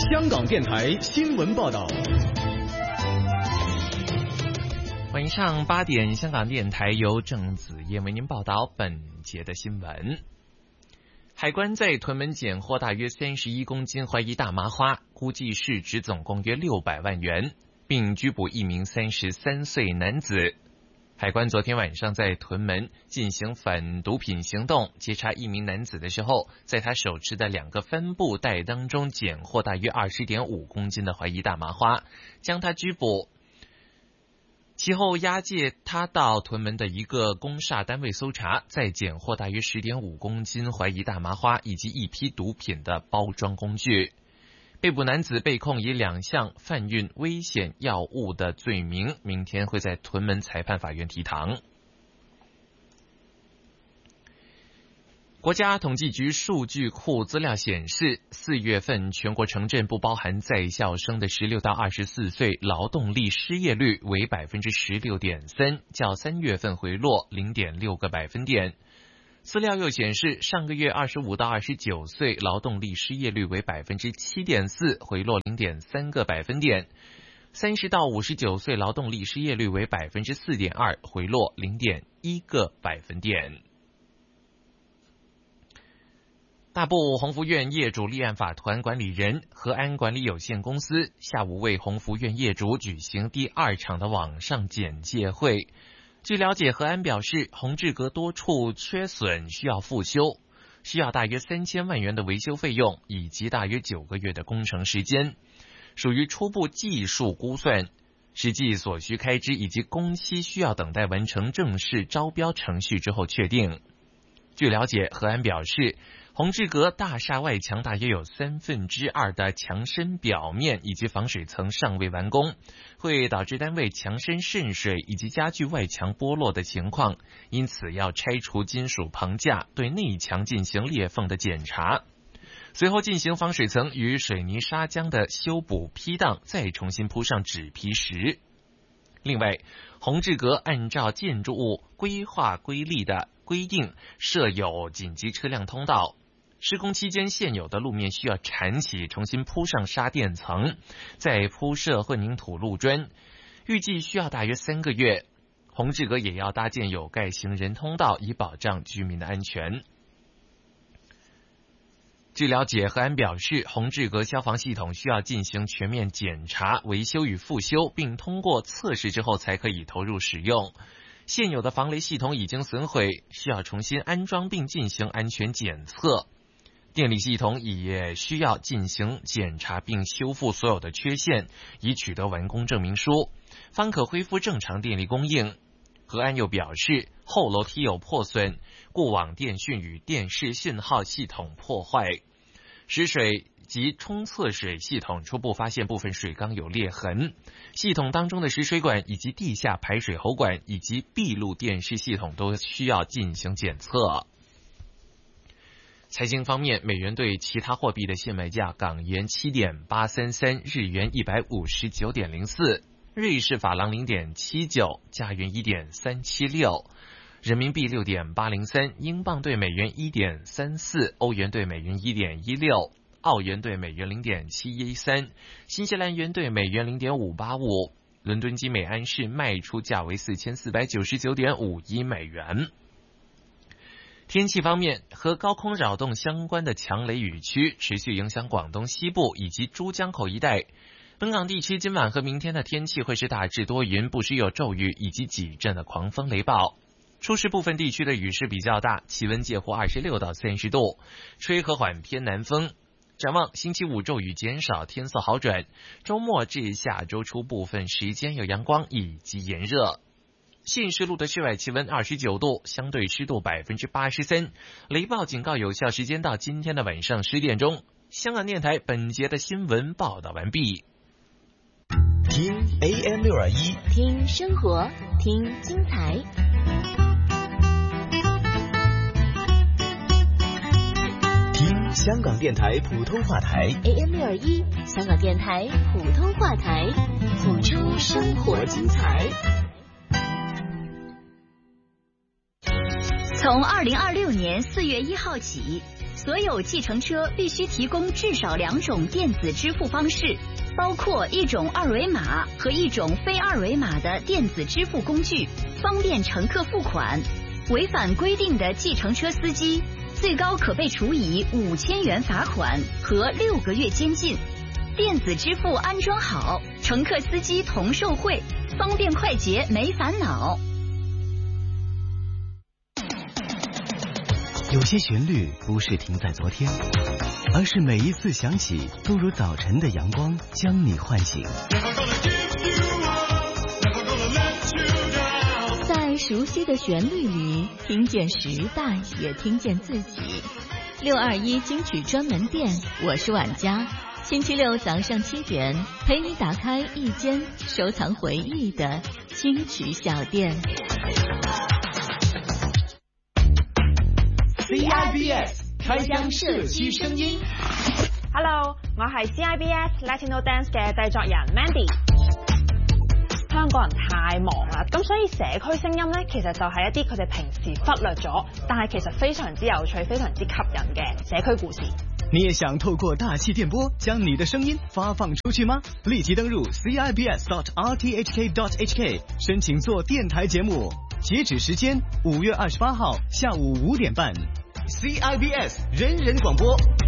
香港电台新闻报道。 晚上8点，香港电台由郑子燕为您报道本节的新闻。海关在屯门检获大约31公斤怀疑大麻花，估计市值总共约600万元，并拘捕一名33岁男子。海关昨天晚上在屯门进行反毒品行动，截查一名男子的时候，在他手持的2个帆布袋当中检获大约20.5公斤的怀疑大麻花，将他拘捕。其后押解他到屯门的一个公厦单位搜查，再检获大约10.5公斤怀疑大麻花以及一批毒品的包装工具。被捕男子被控以2项贩运危险药物的罪名，明天会在屯门裁判法院提堂。国家统计局数据库资料显示，4月份全国城镇不包含在校生的16到24岁劳动力失业率为 16.3%， 较3月份回落 0.6个百分点。资料又显示，上个月25到29岁劳动力失业率为 7.4%， 回落 0.3个百分点。30到59岁劳动力失业率为 4.2%， 回落 0.1个百分点。大埔鸿福苑业主立案法团管理人和安管理有限公司下午为鸿福苑业主举行第2场的网上简介会。据了解，和安表示，宏志阁多处缺损需要复修，需要大约3000万元的维修费用，以及大约9个月的工程时间，属于初步技术估算，实际所需开支以及工期需要等待完成正式招标程序之后确定。据了解，和安表示，宏志阁大厦外墙大约有2/3的墙身表面以及防水层尚未完工，会导致单位墙身渗水以及家具外墙剥落的情况，因此要拆除金属棚架，对内墙进行裂缝的检查，随后进行防水层与水泥砂浆的修补批荡，再重新铺上纸皮石。另外，宏志阁按照建筑物规划规例的规定设有紧急车辆通道，施工期间现有的路面需要铲起，重新铺上沙垫层，再铺设混凝土路砖，预计需要大约3个月。宏志阁也要搭建有盖行人通道，以保障居民的安全。据了解，和安表示，宏志阁消防系统需要进行全面检查、维修与复修，并通过测试之后才可以投入使用。现有的防雷系统已经损毁，需要重新安装并进行安全检测。电力系统也需要进行检查并修复所有的缺陷，以取得完工证明书，方可恢复正常电力供应。和安又表示，后楼梯有破损，固网电讯与电视讯号系统破坏，食水及冲厕水系统初步发现部分水缸有裂痕，系统当中的食水管以及地下排水喉管以及闭路电视系统都需要进行检测。财经方面，美元对其他货币的现卖价：港元7.833，日元159.04，瑞士法郎0.79，加元1.376，人民币6.803，英镑对美元1.34，欧元对美元1.16，澳元对美元0.713，新西兰元对美元0.585，伦敦金每安士卖出价为4499.51美元。天气方面，和高空扰动相关的强雷雨区持续影响广东西部以及珠江口一带。本港地区今晚和明天的天气会是大致多云，不时有骤雨以及几阵的狂风雷暴。初时部分地区的雨势比较大，气温介乎26到30度，吹和缓偏南风。展望星期五骤雨减少，天色好转，周末至下周初部分时间有阳光以及炎热。现时路的室外气温29度，相对湿度 83%， 雷暴警告有效时间到今天的晚上10点钟。香港电台本节的新闻报道完毕。 听 AM621， 听生活，听精彩。 听香港电台普通话台 AM621， 香港电台普通话台，谱出生活精彩。从2026年4月1号起， 所有计程车必须提供至少2种电子支付方式，包括一种二维码和一种非二维码的电子支付工具，方便乘客付款。违反规定的计程车司机，最高可被处以5000元罚款和6个月监禁。电子支付安装好，乘客司机同受惠，方便快捷没烦恼。 有些旋律不是停在昨天，而是每一次响起都如早晨的阳光将你唤醒。 在熟悉的旋律里，听见时代，也听见自己。621金曲专门店，我是婉佳。星期六早上7点，陪你打开一间收藏回忆的金曲小店。 CIBS 开箱社區聲音。 Hello， 我係 CIBS Latino Dance 嘅製作人 Mandy。香港人太忙啦，咁所以社區聲音呢，其實就係一啲佢哋平時忽略咗，但係其實非常之有趣、非常之吸引嘅社區故事。 你也想透過大氣電波將你的聲音發放出去嗎？立即登入 CIBS.RTHK.HK 申請做電台節目，截止時間5月28號下午5點半。CIBS 人人廣播。